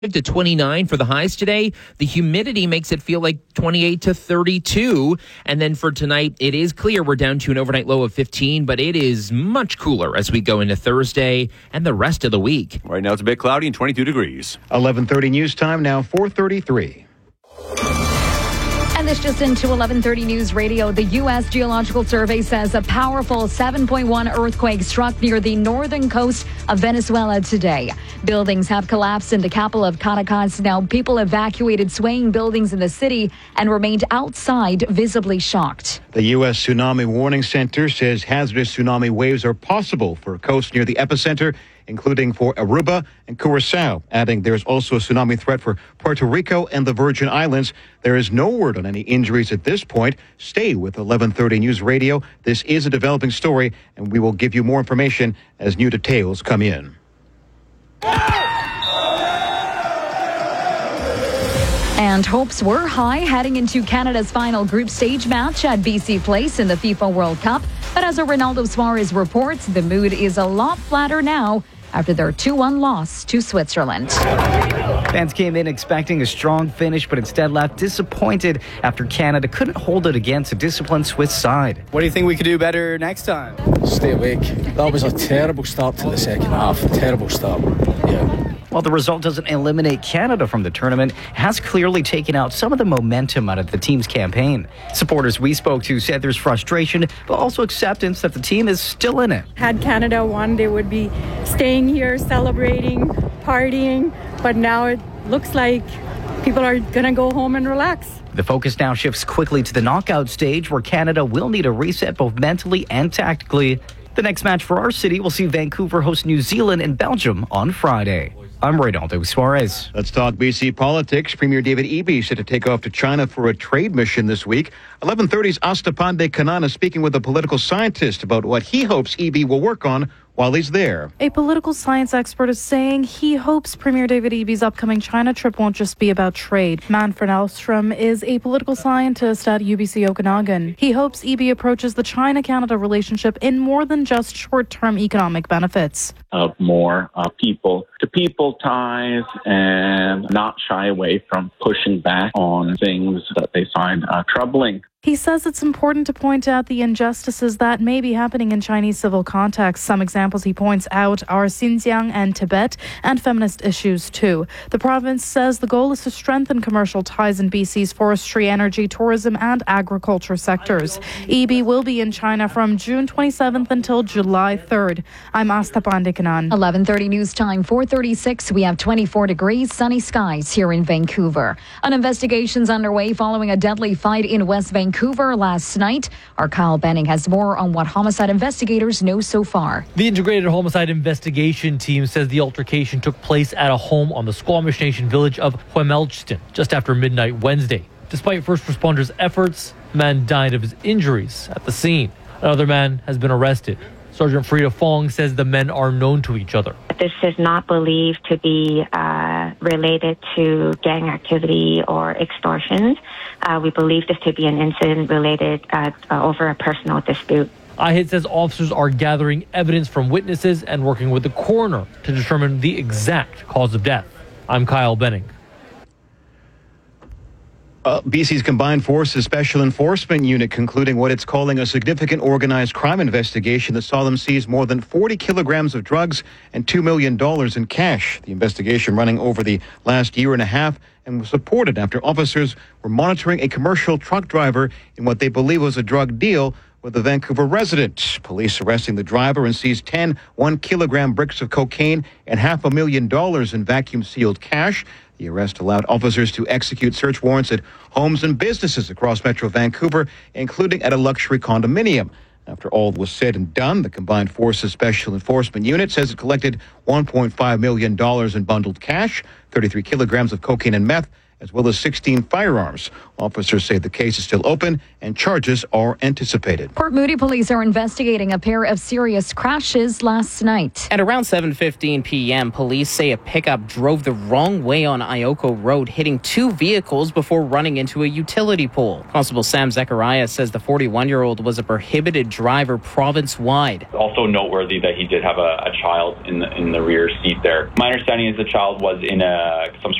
to 29 for the highs today. The humidity makes it feel like 28 to 32. And then for tonight, it is clear we're down to an overnight low of 15, but it is much cooler as we go into Thursday and the rest of the week. Right now it's a bit cloudy and 22 degrees. 11:30 news time, now 4:33. And this just into 11:30 News Radio. The U.S. Geological Survey says a powerful 7.1 earthquake struck near the northern coast of Venezuela today. Buildings have collapsed in the capital of Caracas. Now, people evacuated swaying buildings in the city and remained outside, visibly shocked. The U.S. Tsunami Warning Center says hazardous tsunami waves are possible for coasts near the epicenter, including for Aruba and Curacao, adding there's also a tsunami threat for Puerto Rico and the Virgin Islands. There is no word on any injuries at this point. Stay with 11:30 News Radio. This is a developing story, and we will give you more information as new details come in. And hopes were high heading into Canada's final group stage match at BC Place in the FIFA World Cup. But as Ronaldo Suarez reports, the mood is a lot flatter now after their 2-1 loss to Switzerland. Fans came in expecting a strong finish, but instead left disappointed after Canada couldn't hold it against a disciplined Swiss side. What do you think we could do better next time? Stay awake. That was a terrible start to the second half. Terrible start. Yeah. While the result doesn't eliminate Canada from the tournament, it has clearly taken out some of the momentum out of the team's campaign. Supporters we spoke to said there's frustration, but also acceptance that the team is still in it. Had Canada won, they would be staying here, celebrating, partying, but now it looks like people are going to go home and relax. The focus now shifts quickly to the knockout stage, where Canada will need a reset both mentally and tactically. The next match for our city will see Vancouver host New Zealand and Belgium on Friday. I'm Ronaldo Suarez. Let's talk BC politics. Premier David Eby set to take off to China for a trade mission this week. 11:30's Asta Pandey Kanana speaking with a political scientist about what he hopes Eby will work on while he's there. A political science expert is saying he hopes Premier David Eby's upcoming China trip won't just be about trade. Manfred Alstrom is a political scientist at UBC Okanagan. He hopes Eby approaches the China-Canada relationship in more than just short-term economic benefits. Of more people-to-people ties and not shy away from pushing back on things that they find troubling. He says it's important to point out the injustices that may be happening in Chinese civil contexts. Some examples he points out are Xinjiang and Tibet, and feminist issues too. The province says the goal is to strengthen commercial ties in BC's forestry, energy, tourism and agriculture sectors. Eby will be in China from June 27th until July 3rd. I'm Asta Pandey Kannan. 11:30 news time, 4:36. We have 24 degrees, sunny skies here in Vancouver. An investigation's underway following a deadly fight in West Vancouver last night. Our Kyle Benning has more on what homicide investigators know so far. The Integrated Homicide Investigation Team says the altercation took place at a home on the Squamish Nation village of Huemelchton just after midnight Wednesday. Despite first responders' efforts, the man died of his injuries at the scene. Another man has been arrested. Sergeant Frida Fong says the men are known to each other. This is not believed to be related to gang activity or extortion. We believe this to be an incident related over a personal dispute. IHIT says officers are gathering evidence from witnesses and working with the coroner to determine the exact cause of death. I'm Kyle Benning. BC's Combined Forces Special Enforcement Unit concluding what it's calling a significant organized crime investigation that saw them seize more than 40 kilograms of drugs and $2 million in cash. The investigation running over the last year and a half and was supported after officers were monitoring a commercial truck driver in what they believe was a drug deal with a Vancouver resident. Police arresting the driver and seized 10 1-kilogram bricks of cocaine and $500,000 in vacuum-sealed cash. The arrest allowed officers to execute search warrants at homes and businesses across Metro Vancouver, including at a luxury condominium. After all was said and done, the Combined Forces Special Enforcement Unit says it collected $1.5 million in bundled cash, 33 kilograms of cocaine and meth, as well as 16 firearms. Officers say the case is still open and charges are anticipated. Port Moody police are investigating a pair of serious crashes last night. At around 7:15 p.m., police say a pickup drove the wrong way on Ioko Road, hitting two vehicles before running into a utility pole. Constable Sam Zechariah says the 41-year-old was a prohibited driver province-wide. Also noteworthy that he did have a child in the rear seat there. My understanding is the child was in some